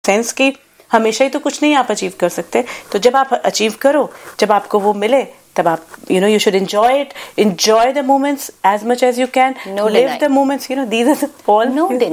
Sense कि हमेशा ही तो कुछ नहीं आप अचीव कर सकते, तो जब आप अचीव करो, जब आपको वो मिले, तब आप you should enjoy it, enjoy the moments as much as you can, live the moments, these are the all.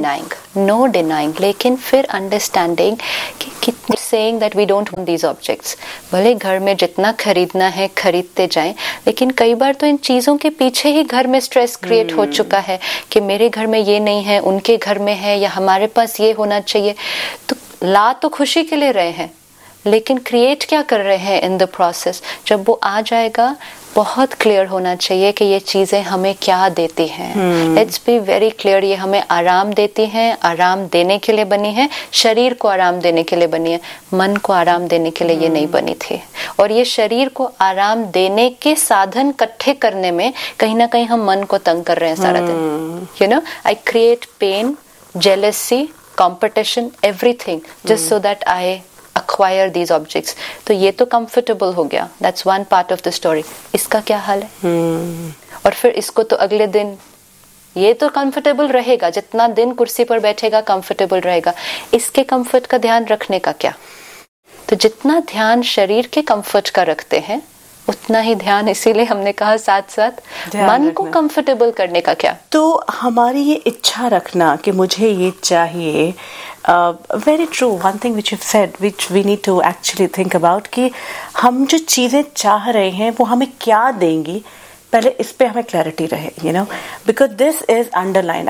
No denying, लेकिन फिर understanding कि कितने saying that we don't want these objects, भले घर में जितना खरीदना है खरीदते जाएं, लेकिन कई बार तो इन चीजों के पीछे ही घर में स्ट्रेस क्रिएट हो चुका है कि मेरे घर में ये नहीं है, उनके घर में है, या हमारे पास ये होना चाहिए। तो ला तो खुशी के लिए रहे हैं, लेकिन क्रिएट क्या कर रहे हैं इन द प्रोसेस। जब वो आ जाएगा, बहुत क्लियर होना चाहिए कि ये चीजें हमें क्या देती हैं। लेट्स बी वेरी क्लियर, ये हमें आराम देती हैं, आराम देने के लिए बनी है, शरीर को आराम देने के लिए बनी है, मन को आराम देने के लिए ये नहीं बनी थी। और ये शरीर को आराम देने के साधन इकट्ठे करने में कहीं ना कहीं हम मन को तंग कर रहे हैं सारा दिन। I create pen, jealousy, competition, everything, just so that I acquire these objects. तो ये तो comfortable हो गया, that's one part of the story. इसका क्या हाल है? और फिर इसको तो अगले दिन ये तो comfortable रहेगा, जितना दिन कुर्सी पर बैठेगा comfortable रहेगा, इसके comfort का ध्यान रखने का क्या? तो जितना ध्यान शरीर के comfort का रखते हैं, उतना ही ध्यान, इसीलिए हमने कहा साथ साथ मन को कंफर्टेबल करने का क्या। तो हमारी ये इच्छा रखना कि मुझे ये चाहिए, very true, one thing which you said which we need to actually think about, कि हम जो चीजें चाह रहे हैं वो हमें क्या देंगी, पहले इस पे हमें क्लैरिटी रहे, बिकॉज दिस इज अंडरलाइन।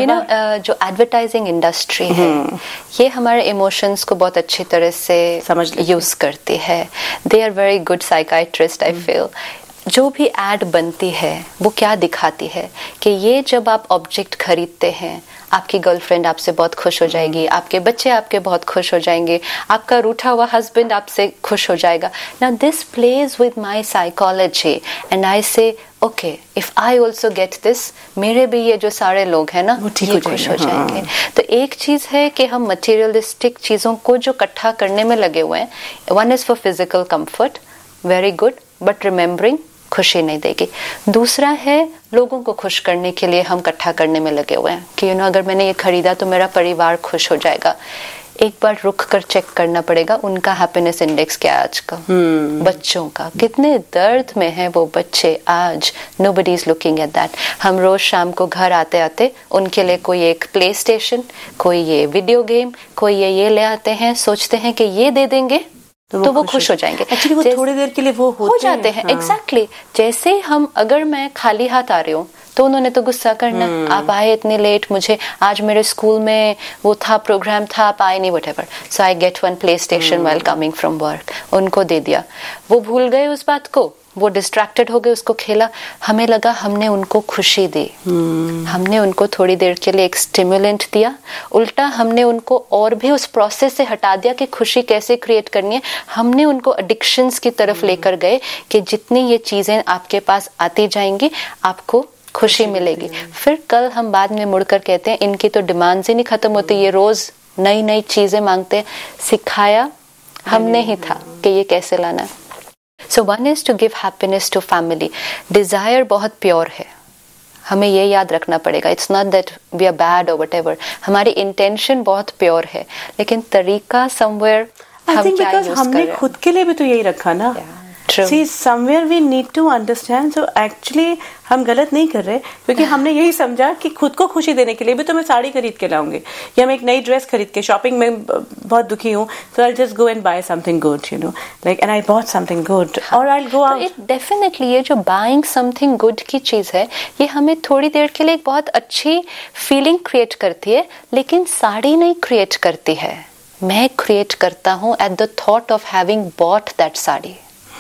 जो एडवर्टाइजिंग इंडस्ट्री है, ये हमारे इमोशंस को बहुत अच्छी तरह से समझ यूज करती है। They are very good psychiatrist, I feel. जो भी एड बनती है वो क्या दिखाती है कि ये जब आप ऑब्जेक्ट खरीदते हैं, आपकी गर्लफ्रेंड आपसे बहुत खुश हो जाएगी, आपके बच्चे आपके बहुत खुश हो जाएंगे, आपका रूठा हुआ हस्बैंड आपसे खुश हो जाएगा। Now this pledge with my psychology and I से okay, if I also get this, मेरे भी ये जो सारे लोग हैं ना, ये खुश हो जाएंगे। तो एक चीज है कि हम मटेरियलिस्टिक चीजों को जो इकट्ठा करने में लगे हुए हैं, one is for physical comfort, very good, but remembering खुशी नहीं देगी। दूसरा है लोगों को खुश करने के लिए हम इकट्ठा करने में लगे हुए हैं कि अगर मैंने ये खरीदा तो मेरा परिवार खुश हो जाएगा। एक बार रुक कर चेक करना पड़ेगा उनका हैप्पीनेस इंडेक्स क्या है आज का, बच्चों का कितने दर्द में है वो बच्चे आज। Nobody is looking at that. हम रोज शाम को घर आते आते उनके लिए कोई एक प्ले स्टेशन, कोई ये वीडियो गेम, कोई ये ले आते हैं, सोचते हैं कि ये दे देंगे तो वो खुश हो जाएंगे। एक्चुअली वो थोड़ी देर के लिए वो हो जाते हैं। एग्जैक्टली जैसे हम, अगर मैं खाली हाथ आ रही हूँ तो उन्होंने तो गुस्सा करना, आप आए इतने लेट, मुझे आज मेरे स्कूल में वो था, प्रोग्राम था, आप आए नहीं, whatever. So I get one play station while coming from work, उनको दे दिया, वो भूल गए उस बात को, वो डिस्ट्रैक्टेड हो गए, उसको खेला, हमें लगा हमने उनको खुशी दी, हमने उनको थोड़ी देर के लिए एक स्टिमुलेंट दिया, उल्टा हमने उनको और भी उस प्रोसेस से हटा दिया कि खुशी कैसे क्रिएट करनी है। हमने उनको एडिक्शंस की तरफ लेकर गए कि जितनी ये चीजें आपके पास आती जाएंगी आपको खुशी मिलेगी। फिर कल हम बाद में मुड़कर कहते हैं इनकी तो डिमांड्स ही नहीं खत्म होती, ये रोज नई नई चीजें मांगते हैं। सिखाया हमने ही था कि ये कैसे लाना है। So one is to give happiness to family. Desire बहुत प्योर है, हमें ये याद रखना पड़ेगा। It's not that we are bad or whatever. हमारी intention बहुत प्योर है, लेकिन तरीका somewhere हम क्या यूज कर रहे हैं। हमने खुद के लिए भी तो यही रखा ना। See, somewhere we need to understand. So actually हम गलत नहीं कर रहे, क्योंकि हमने यही समझा कि खुद को खुशी देने के लिए भी तो मैं साड़ी खरीद के लाऊंगी, या मैं एक नई ड्रेस खरीद के, शॉपिंग में बहुत दुखी हूँ तो I'll just go and buy something good, like, and I bought something good, or I'll go out. तो definitely ये जो buying something good की चीज है, ये हमें थोड़ी देर के लिए एक बहुत अच्छी फीलिंग क्रिएट करती है, लेकिन साड़ी नहीं क्रिएट करती है। मैं क्रिएट करता हूँ at the thought of having bought that sari.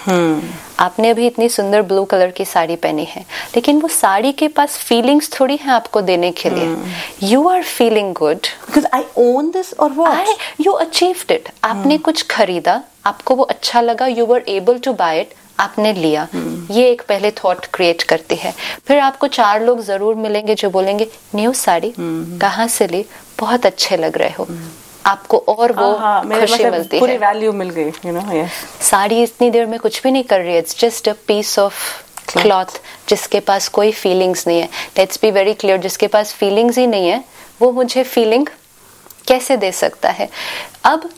आपने अभी इतनी सुंदर ब्लू कलर की साड़ी पहनी है, लेकिन वो साड़ी के पास फीलिंग्स थोड़ी हैं आपको देने के लिए। You are feeling good because I own this, और व्हाट, यू अचीव्ड इट। आपने कुछ खरीदा, आपको वो अच्छा लगा, you were able to bye it, आपने लिया। ये एक पहले थॉट क्रिएट करती है। फिर आपको 4 लोग जरूर मिलेंगे जो बोलेंगे न्यू साड़ी कहाँ से ली, बहुत अच्छे लग रहे हो, आपको और वो खुशी मिलती है, पूरी वैल्यू मिल गई। साड़ी इतनी देर में कुछ भी नहीं कर रही है, it's just a piece of cloth जिसके पास कोई फीलिंग्स नहीं है। लेट्स बी वेरी क्लियर, जिसके पास फीलिंग्स ही नहीं है वो मुझे फीलिंग कैसे दे सकता है। अब